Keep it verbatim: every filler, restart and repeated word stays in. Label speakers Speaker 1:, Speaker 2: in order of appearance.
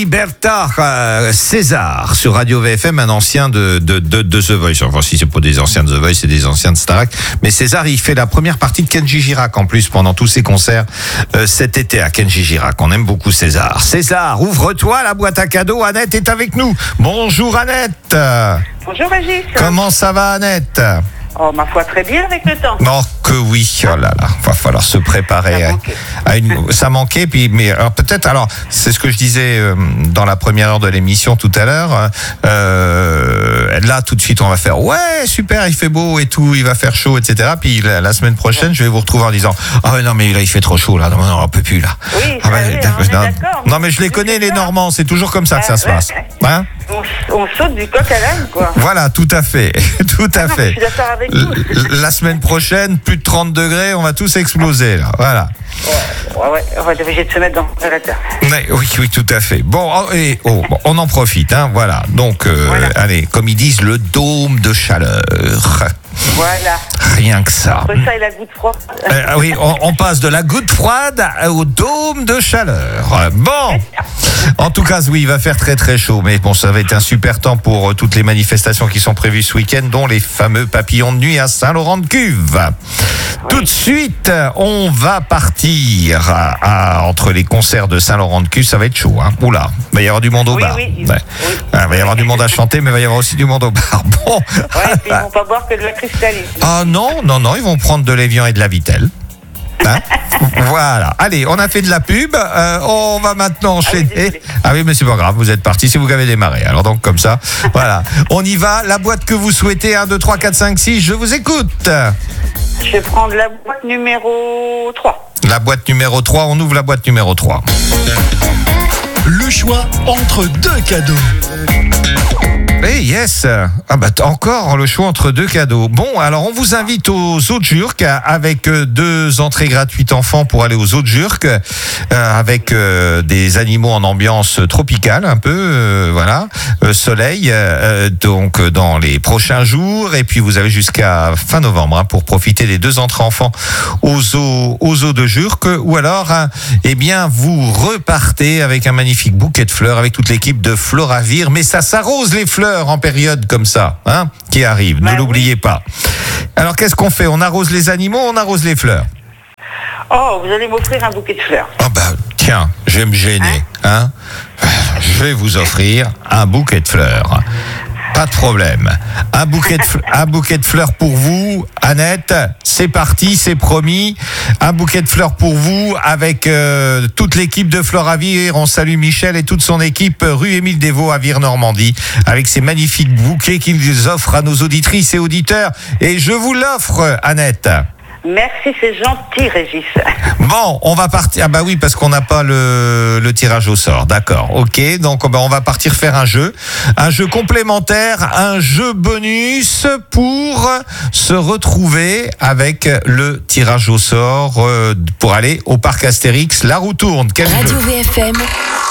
Speaker 1: Libertà, euh, César sur Radio V F M, un ancien de, de, de, de The Voice. Enfin, si c'est pas des anciens de The Voice, c'est des anciens de Starac. Mais César, il fait la première partie de Kenji Girac en plus pendant tous ses concerts euh, cet été à Kenji Girac. On aime beaucoup César. César, ouvre-toi la boîte à cadeaux. Annette est avec nous. Bonjour Annette.
Speaker 2: Bonjour Régis.
Speaker 1: Comment ça va Annette?
Speaker 2: Oh, ma foi, très bien avec le temps.
Speaker 1: Non, que oui. Oh là là, va falloir se préparer.
Speaker 2: Ça
Speaker 1: à, à une. Ça manquait, puis mais alors peut-être. Alors, c'est ce que je disais euh, dans la première heure de l'émission tout à l'heure. Euh, là, tout de suite, on va faire. Ouais, super, il fait beau et tout, il va faire chaud, et cetera. Puis la, la semaine prochaine, je vais vous retrouver en disant, ah oh, non mais là, il fait trop chaud là, non, non, on peut plus là.
Speaker 2: Oui,
Speaker 1: ah, bah,
Speaker 2: vrai,
Speaker 1: non,
Speaker 2: on est
Speaker 1: non,
Speaker 2: d'accord.
Speaker 1: non, mais je les connais les Normands. C'est toujours comme ça que ça se passe. Hein?
Speaker 2: On, on saute du coq à l'âne, quoi.
Speaker 1: Voilà, tout à fait, tout à
Speaker 2: ah non,
Speaker 1: fait.
Speaker 2: Je suis d'accord avec vous.
Speaker 1: La semaine prochaine, plus de trente degrés, on va tous exploser là. Voilà.
Speaker 2: Ouais, ouais, on va être obligé de se mettre dans le latin.
Speaker 1: Mais, oui, oui, tout à fait. Bon, oh, et, oh, bon on en profite, hein. Voilà. Donc, euh, voilà. Allez, comme ils disent, le dôme de chaleur.
Speaker 2: Voilà.
Speaker 1: Rien que ça.
Speaker 2: Entre ça et la goutte froide.
Speaker 1: Euh, oui, on, on passe de la goutte froide au dôme de chaleur. Bon. En tout cas, oui, il va faire très très chaud. Mais bon, ça va être un super temps pour euh, toutes les manifestations qui sont prévues ce week-end, dont les fameux papillons de nuit à Saint-Laurent-de-Cuve. Oui. Tout de suite, on va partir à, à, entre les concerts de Saint-Laurent-de-Cuve. Ça va être chaud, hein. Oula, il va y avoir du monde au
Speaker 2: oui,
Speaker 1: bar.
Speaker 2: Oui,
Speaker 1: ouais. oui. Il va y avoir du monde à chanter, mais il va y avoir aussi du monde au bar. Bon.
Speaker 2: Ouais, et puis ils vont pas boire que de la cristalline.
Speaker 1: Ah non, non, non, ils vont prendre de l'Évian et de la Vitelle. Hein? Voilà. Allez, on a fait de la pub. Euh, on va maintenant enchaîner. Ah oui, ah oui, mais c'est pas grave. Vous êtes parti. C'est vous qui avez démarré. Alors donc comme ça, voilà. On y va. La boîte que vous souhaitez. un, deux, trois, quatre, cinq, six. Je vous écoute.
Speaker 2: Je vais prendre la boîte numéro trois.
Speaker 1: La boîte numéro trois. On ouvre la boîte numéro trois.
Speaker 3: Le choix entre deux cadeaux.
Speaker 1: Hey, yes. Ah bah encore le choix entre deux cadeaux. Bon, alors on vous invite aux Eaux de Jurques avec deux entrées gratuites enfants pour aller aux Eaux de Jurques euh, avec euh, des animaux en ambiance tropicale un peu, euh, voilà, euh, soleil euh, donc dans les prochains jours et puis vous avez jusqu'à fin novembre hein, pour profiter des deux entrées enfants aux eaux aux Eaux de Jurques ou alors hein, eh bien vous repartez avec un magnifique bouquet de fleurs avec toute l'équipe de Floravir, mais ça s'arrose les fleurs en période comme ça, hein, qui arrive. Bah ne l'oubliez oui. pas. Alors, qu'est-ce qu'on fait? On arrose les animaux, on arrose les fleurs.
Speaker 2: Oh, vous allez m'offrir un bouquet de fleurs.
Speaker 1: Ah oh bah, tiens, je vais me gêner, hein, hein je vais vous offrir un bouquet de fleurs. Pas de problème. Un bouquet de, fle- un bouquet de fleurs pour vous, Annette. C'est parti, c'est promis. Un bouquet de fleurs pour vous avec euh, toute l'équipe de Floravir. On salue Michel et toute son équipe rue Émile Desvaux à Vire-Normandie avec ces magnifiques bouquets qu'ils offrent à nos auditrices et auditeurs. Et je vous l'offre, Annette.
Speaker 2: Merci, c'est gentil, Régis.
Speaker 1: Bon, on va partir. Ah bah oui, parce qu'on n'a pas le, le tirage au sort. D'accord. Ok. Donc, bah, on va partir faire un jeu, un jeu complémentaire, un jeu bonus pour se retrouver avec le tirage au sort euh, pour aller au parc Astérix. La roue tourne. Quel
Speaker 4: Radio
Speaker 1: jeu ?
Speaker 4: V F M.